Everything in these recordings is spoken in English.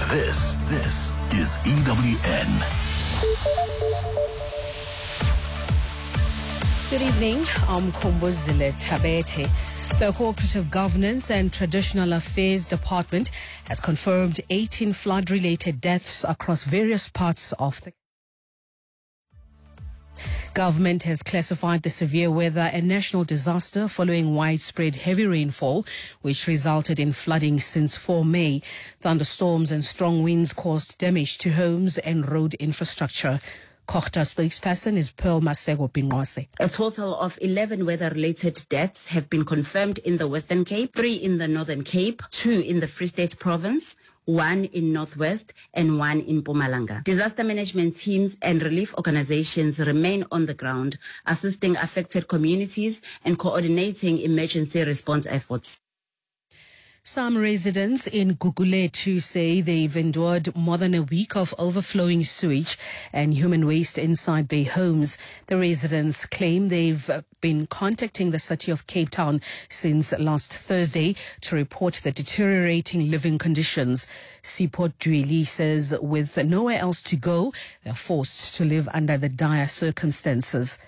This is EWN. Good evening. I'm Kombuzile Tabete. The Cooperative Governance and Traditional Affairs Department has confirmed 18 flood-related deaths across various parts of the government has classified the severe weather a national disaster following widespread heavy rainfall, which resulted in flooding since 4 May. Thunderstorms and strong winds caused damage to homes and road infrastructure. Kochta spokesperson is Pearl Masego Pinwase. A total of 11 weather-related deaths have been confirmed in the Western Cape, 3 in the Northern Cape, 2 in the Free State Province, 1 in Northwest, and 1 in Mpumalanga. Disaster management teams and relief organizations remain on the ground, assisting affected communities and coordinating emergency response efforts. Some residents in Gugulethu say they've endured more than a week of overflowing sewage and human waste inside their homes. The residents claim they've been contacting the city of Cape Town since last Thursday to report the deteriorating living conditions. Sipho Dweli says with nowhere else to go, they're forced to live under the dire circumstances.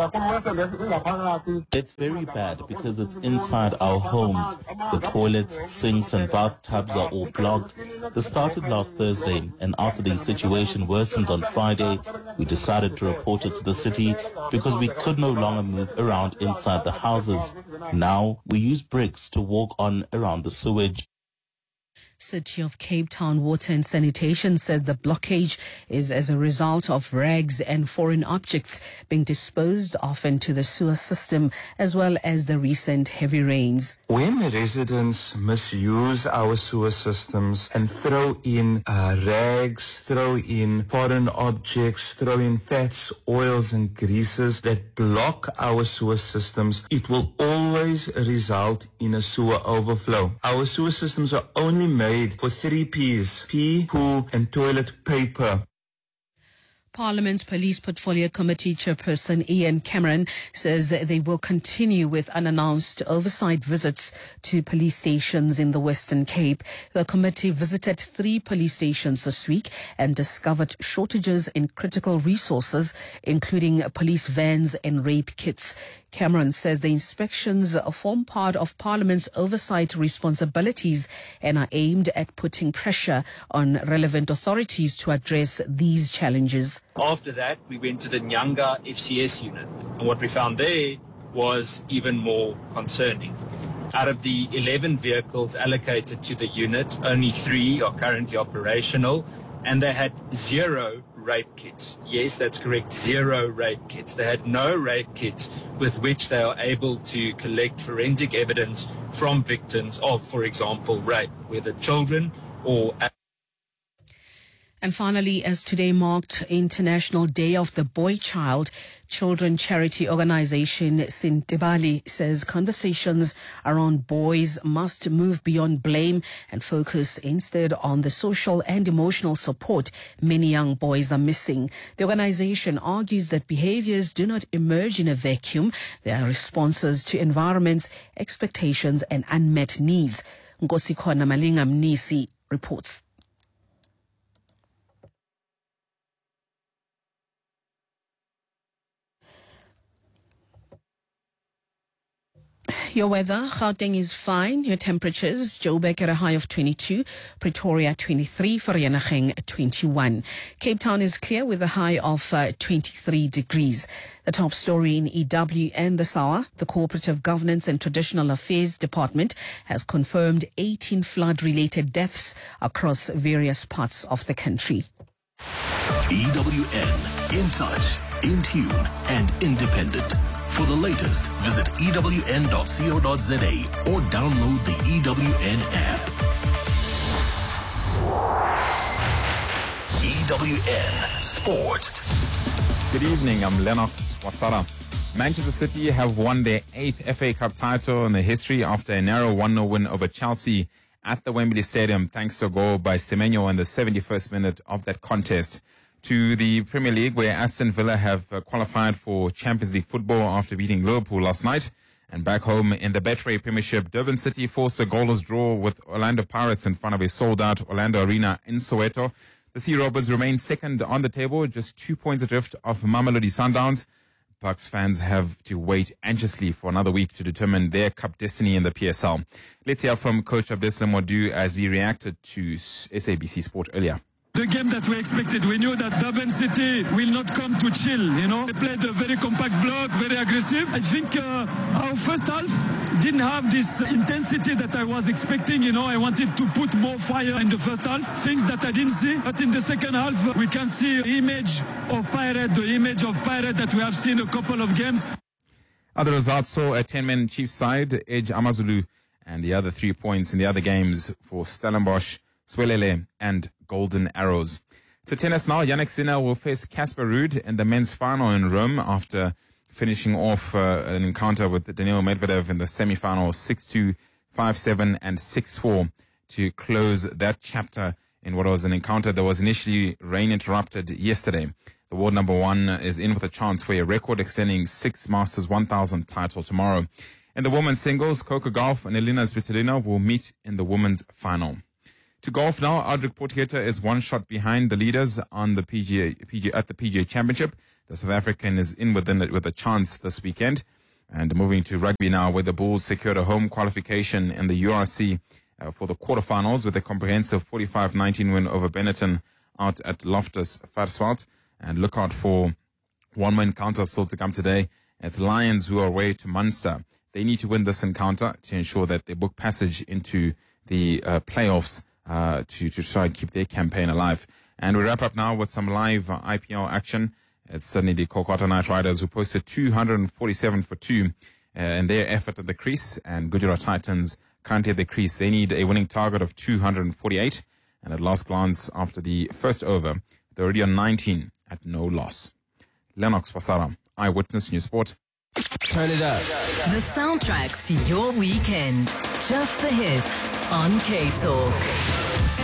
It's very bad because it's inside our homes. The toilets, sinks and bathtubs are all blocked. This started last Thursday, and after the situation worsened on Friday, we decided to report it to the city because we could no longer move around inside the houses. Now we use bricks to walk on around the sewage. City of Cape Town Water and Sanitation says the blockage is as a result of rags and foreign objects being disposed of into the sewer system, as well as the recent heavy rains. When residents misuse our sewer systems and throw in rags, throw in foreign objects, throw in fats, oils and greases that block our sewer systems, it will always result in a sewer overflow. Our sewer systems are only made for 3 P's: pee, poo and toilet paper. Parliament's Police Portfolio Committee Chairperson Ian Cameron says they will continue with unannounced oversight visits to police stations in the Western Cape. The committee visited 3 police stations this week and discovered shortages in critical resources, including police vans and rape kits. Cameron says the inspections form part of Parliament's oversight responsibilities and are aimed at putting pressure on relevant authorities to address these challenges. After that, we went to the Nyanga FCS unit, and what we found there was even more concerning. Out of the 11 vehicles allocated to the unit, only 3 are currently operational, and they had 0 rape kits. Yes, that's correct, 0 rape kits. They had no rape kits with which they are able to collect forensic evidence from victims of, for example, rape, whether children or... And finally, as today marked International Day of the Boy Child, children charity organization Sintibali says conversations around boys must move beyond blame and focus instead on the social and emotional support many young boys are missing. The organization argues that behaviors do not emerge in a vacuum. They are responses to environments, expectations and unmet needs. Nkosikhona Malinga Mnisi reports. Your weather, Gauteng is fine. Your temperatures, Joburg at a high of 22, Pretoria 23, Vereeniging 21. Cape Town is clear with a high of 23 degrees. The top story in EWN this hour, the Cooperative Governance and Traditional Affairs Department has confirmed 18 flood-related deaths across various parts of the country. EWN, in touch, in tune and independent. For the latest, visit ewn.co.za or download the EWN app. EWN Sport. Good evening, I'm Lennox Wasara. Manchester City have won their 8th FA Cup title in the history after a narrow 1-0 win over Chelsea at the Wembley Stadium, thanks to a goal by Semenyo in the 71st minute of that contest. To the Premier League, where Aston Villa have qualified for Champions League football after beating Liverpool last night. And back home in the Betway Premiership, Durban City forced a goalless draw with Orlando Pirates in front of a sold-out Orlando Arena in Soweto. The Sea Robbers remain second on the table, just 2 points adrift of Mamelodi Sundowns. Bucks fans have to wait anxiously for another week to determine their cup destiny in the PSL. Let's hear from Coach Abdeslam Modu as he reacted to SABC Sport earlier. The game that we expected, we knew that Durban City will not come to chill, They played a very compact block, very aggressive. I think our first half didn't have this intensity that I was expecting, I wanted to put more fire in the first half, things that I didn't see. But in the second half, we can see the image of Pirate that we have seen a couple of games. Other results saw a 10-man Chiefs side edge AmaZulu, and the other 3 points in the other games for Stellenbosch, Swelele and Golden Arrows. So tennis now, Jannik Sinner will face Casper Ruud in the men's final in Rome after finishing off an encounter with Daniil Medvedev in the semi-final 6-2, 5-7 and 6-4 to close that chapter in what was an encounter that was initially rain interrupted yesterday. The world number one is in with a chance for a record-extending 6 Masters 1000 title tomorrow. In the women's singles, Coco Gauff and Elina Svitolina will meet in the women's final. To golf now, Ardrick Potgieter is 1 shot behind the leaders on the PGA Championship. The South African is in with a chance this weekend. And moving to rugby now, where the Bulls secured a home qualification in the URC for the quarterfinals with a comprehensive 45-19 win over Benetton out at Loftus Versfeld. And look out for one more encounter still to come today. It's Lions who are away to Munster. They need to win this encounter to ensure that they book passage into the playoffs to try and keep their campaign alive. And we wrap up now with some live IPL action. It's certainly the Kolkata Knight Riders who posted 247 for 2 in their effort at the crease. And Gujarat Titans currently at the crease. They need a winning target of 248. And at last glance, after the first over, they're already on 19 at no loss. Lennox Wasara, Eyewitness News Sport. Turn it up. The soundtrack to your weekend. Just the hits on K-Talk.